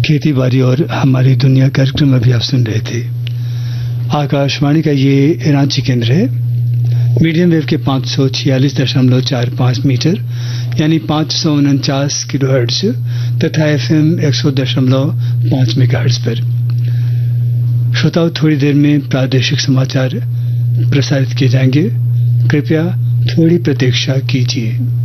खेती बाड़ी और हमारी दुनिया कार्यक्रम अभी आप सुन रहे थे। आकाशवाणी का ये रांची केंद्र है। मीडियम वेव के 546.45 मीटर यानी 549 किलोहर्ट्ज तथा FM 100.5 मेगाहर्ट्ज पर। श्रोताओं, थोड़ी देर में प्रादेशिक समाचार प्रसारित किए जाएंगे। कृपया थोड़ी प्रतीक्षा कीजिए।